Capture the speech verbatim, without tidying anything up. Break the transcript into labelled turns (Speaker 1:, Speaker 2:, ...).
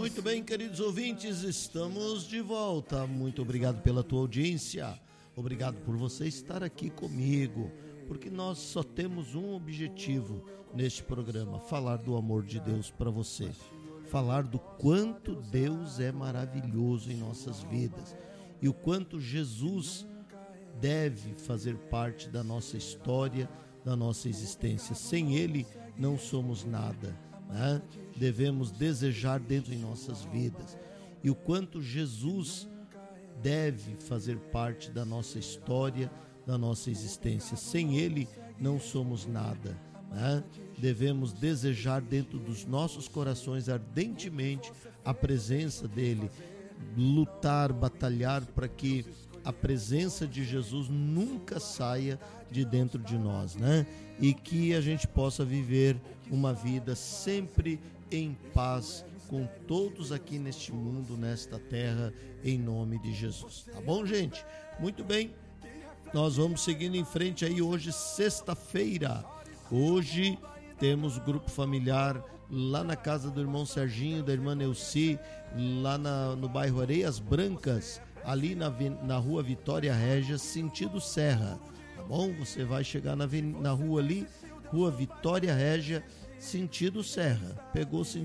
Speaker 1: Muito bem, queridos ouvintes, estamos de volta. Muito obrigado pela tua audiência. Obrigado por você estar aqui comigo, porque nós só temos um objetivo neste programa: falar do amor de Deus para você, falar do quanto Deus é maravilhoso em nossas vidas e o quanto Jesus deve fazer parte da nossa história, da nossa existência. Sem Ele não somos nada, né? Devemos desejar dentro de nossas vidas e o quanto Jesus deve fazer parte da nossa história, da nossa existência. Sem Ele não somos nada, né? Devemos desejar dentro dos nossos corações ardentemente a presença dEle, lutar, batalhar para que a presença de Jesus nunca saia de dentro de nós, né? E que a gente possa viver uma vida sempre em paz com todos aqui neste mundo, nesta terra, em nome de Jesus. Tá bom, gente? Muito bem. Nós vamos seguindo em frente aí hoje, sexta-feira. Hoje temos grupo familiar lá na casa do irmão Serginho, da irmã Neuci, lá na, no bairro Areias Brancas, ali na, na rua Vitória Régia, sentido Serra, tá bom? Você vai chegar na, na rua ali, rua Vitória Régia, sentido Serra. Pegou sentido